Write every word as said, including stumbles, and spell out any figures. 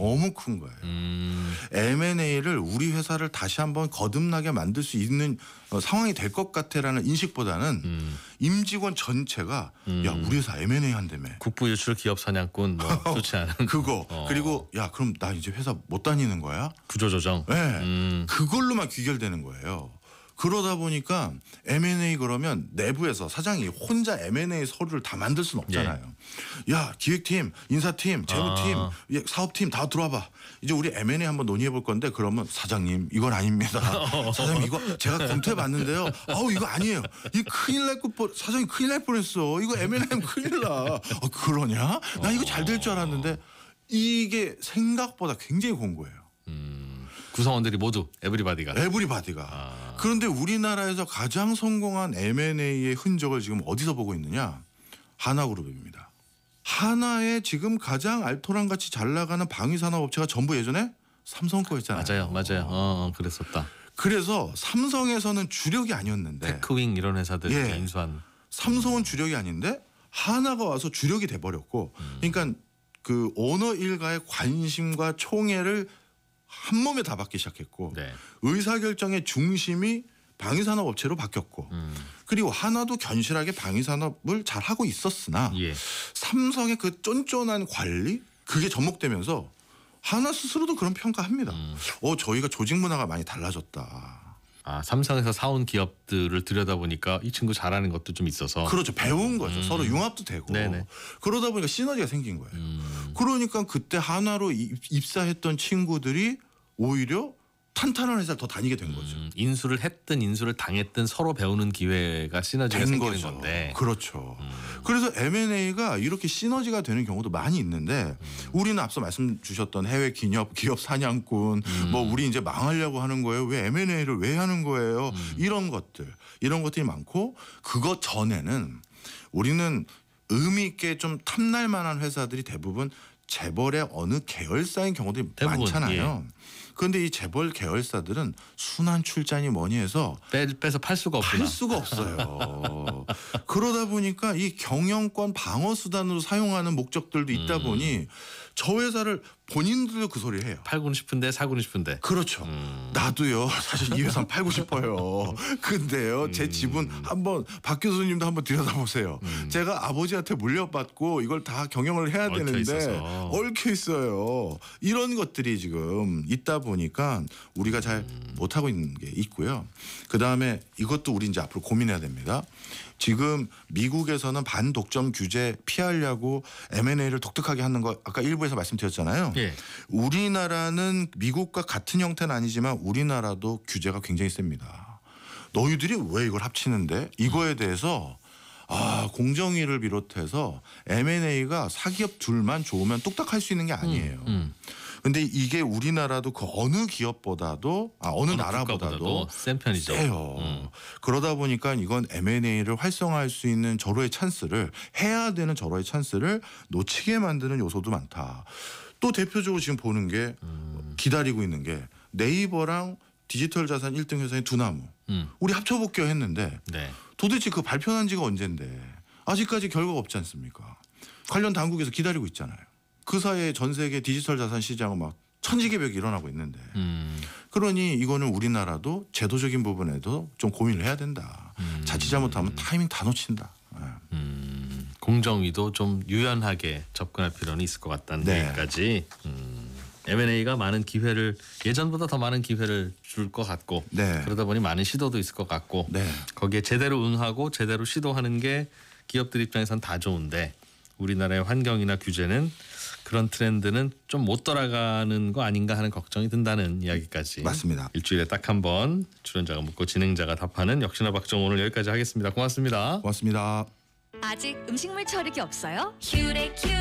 너무 큰 거예요. 음. 엠 앤 에이를 우리 회사를 다시 한번 거듭나게 만들 수 있는 어, 상황이 될 것 같아라는 인식보다는 음. 임직원 전체가 음. 야 우리 회사 엠 앤 에이 한다며. 국부 유출 기업 사냥꾼 뭐 좋지 않은 그거 어. 그리고 야 그럼 나 이제 회사 못 다니는 거야? 구조조정. 네. 음. 그걸로만 귀결되는 거예요. 그러다 보니까 엠 앤 에이 그러면 내부에서 사장이 혼자 엠 앤 에이 서류를 다 만들 수는 없잖아요. 예. 야 기획팀, 인사팀, 재무팀, 아. 예, 사업팀 다 들어와봐. 이제 우리 엠 앤 에이 한번 논의해 볼 건데 그러면 사장님 이건 아닙니다. 사장님 이거 제가 검토해 봤는데요. 아우 이거 아니에요. 이 큰일 날 뻔. 사장님 큰일 날 뻔했어. 이거 엠 앤 에이 하면 큰일 나. 어, 그러냐? 나 이거 잘 될 줄 알았는데 이게 생각보다 굉장히 공고해요. 음. 구성원들이 모두 에브리바디가. 에브리바디가. 아. 그런데 우리나라에서 가장 성공한 엠 앤 에이의 흔적을 지금 어디서 보고 있느냐? 하나그룹입니다. 하나에 지금 가장 알토란같이 잘 나가는 방위산업업체가 전부 예전에 삼성 거였잖아요. 맞아요, 맞아요. 어, 어, 그랬었다. 그래서 삼성에서는 주력이 아니었는데 테크윙 이런 회사들 예. 인수한. 삼성은 주력이 아닌데 하나가 와서 주력이 돼버렸고 음. 그러니까 그 오너 일가의 관심과 총애를 한 몸에 다 받기 시작했고 네. 의사결정의 중심이 방위산업 업체로 바뀌었고 음. 그리고 하나도 견실하게 방위산업을 잘 하고 있었으나 예. 삼성의 그 쫀쫀한 관리 그게 접목되면서 하나 스스로도 그런 평가합니다. 음. 어 저희가 조직 문화가 많이 달라졌다. 아, 삼성에서 사온 기업들을 들여다보니까 이 친구 잘하는 것도 좀 있어서. 그렇죠. 배운 거죠. 음. 서로 융합도 되고. 네네. 그러다 보니까 시너지가 생긴 거예요. 음. 그러니까 그때 하나로 입- 입사했던 친구들이 오히려 탄탄한 회사를 더 다니게 된 거죠. 음, 인수를 했든 인수를 당했든 서로 배우는 기회가 시너지가 된 생기는 거죠. 건데. 그렇죠. 음. 그래서 엠 앤 에이가 이렇게 시너지가 되는 경우도 많이 있는데 음. 우리는 앞서 말씀 주셨던 해외 기업 기업 사냥꾼 음. 뭐 우리 이제 망하려고 하는 거예요. 왜 엠 앤 에이를 왜 하는 거예요? 음. 이런 것들 이런 것들이 많고 그것 전에는 우리는 의미 있게 좀 탐날 만한 회사들이 대부분 재벌의 어느 계열사인 경우들이 대부분, 많잖아요. 그런데 이 재벌 계열사들은 순환 출자니 뭐니 해서 빼, 빼서 팔 수가 없구나. 팔 수가 없어요. 그러다 보니까 이 경영권 방어 수단으로 사용하는 목적들도 있다 음. 보니 저 회사를 본인들도 그 소리를 해요. 팔고는 싶은데 사고는 싶은데. 그렇죠. 음. 나도요. 사실 이 회사 팔고 싶어요. 근데요. 제 음. 지분 한번 박 교수님도 한번 들여다보세요. 음. 제가 아버지한테 물려받고 이걸 다 경영을 해야 얽혀 되는데 있어서. 얽혀 있어요. 이런 것들이 지금 있다 보니까 우리가 잘 음. 못하고 있는 게 있고요. 그다음에 이것도 우리 이제 앞으로 고민해야 됩니다. 지금 미국에서는 반독점 규제 피하려고 엠 앤 에이를 독특하게 하는 거 아까 일부에서 말씀드렸잖아요. 예. 우리나라는 미국과 같은 형태는 아니지만 우리나라도 규제가 굉장히 셉니다. 너희들이 왜 이걸 합치는데 이거에 대해서 아 공정위를 비롯해서 엠 앤 에이가 사기업 둘만 좋으면 뚝딱 할 수 있는 게 아니에요. 음. 근데 이게 우리나라도 그 어느 기업보다도 아 어느, 어느 나라보다도 국가보다도 센 편이죠. 세요. 음. 그러다 보니까 이건 엠 앤 에이를 활성화할 수 있는 절호의 찬스를 해야 되는 절호의 찬스를 놓치게 만드는 요소도 많다. 또 대표적으로 지금 보는 게 음. 기다리고 있는 게 네이버랑 디지털 자산 일 등 회사인 두나무. 음. 우리 합쳐볼게요 했는데 네. 도대체 그 발표한 지가 언젠데 아직까지 결과가 없지 않습니까? 관련 당국에서 기다리고 있잖아요. 그 사이에 전 세계 디지털 자산 시장은 막 천지개벽이 일어나고 있는데 음. 그러니 이거는 우리나라도 제도적인 부분에도 좀 고민을 해야 된다. 음. 자칫 잘못하면 타이밍 다 놓친다. 네. 음. 공정위도 좀 유연하게 접근할 필요는 있을 것 같다는 네. 얘기까지. 음. 엠 앤 에이가 많은 기회를 예전보다 더 많은 기회를 줄 것 같고 네. 그러다 보니 많은 시도도 있을 것 같고 네. 거기에 제대로 응하고 제대로 시도하는 게 기업들 입장에선 다 좋은데 우리나라의 환경이나 규제는 그런 트렌드는 좀 못 따라가는 거 아닌가 하는 걱정이 든다는 이야기까지. 맞습니다. 일주일에 딱 한 번 출연자가 묻고 진행자가 답하는 역시나 박정 오늘 여기까지 하겠습니다. 고맙습니다. 고맙습니다. 아직 음식물 처리기 없어요? 큐레큐